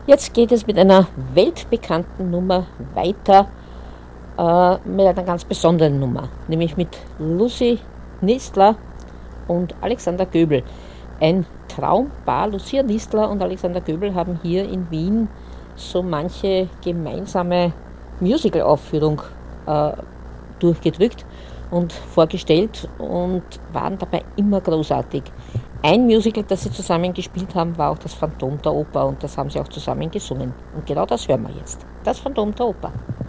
Jetzt geht es mit einer weltbekannten Nummer weiter, mit einer ganz besonderen Nummer, nämlich mit Lucy Nistler und Alexander Göbel. Ein Traumpaar. Lucia Nistler und Alexander Göbel haben hier in Wien so manche gemeinsame Musical-Aufführung durchgedrückt und vorgestellt und waren dabei immer großartig. Ein Musical, das sie zusammen gespielt haben, war auch das Phantom der Oper und das haben sie auch zusammen gesungen. Und genau das hören wir jetzt. Das Phantom der Oper.